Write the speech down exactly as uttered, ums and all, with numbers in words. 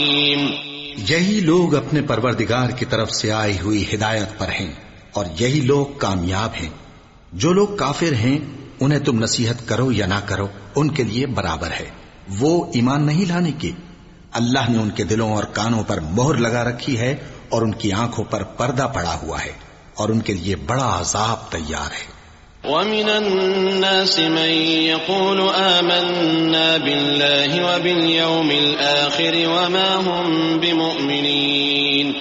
यही लोग अपने परवरदिगार की तरफ से आई हुई हिदायत पर हैं और यही लोग कामयाब हैं। जो लोग काफिर हैं उन्हें तुम नसीहत करो या ना करो, उनके लिए बराबर है। वो ईमान नहीं लाने के, अल्लाह ने उनके दिलों और कानों पर मोहर लगा रखी है और उनकी आंखों पर पर्दा पड़ा हुआ है और उनके लिए बड़ा अजाब तैयार है। वमिनन नासि मन यक़ूलु आमन्ना बिल्लाहि व बिल यौमिल आखिर व मा हुम बिमुमिनीन।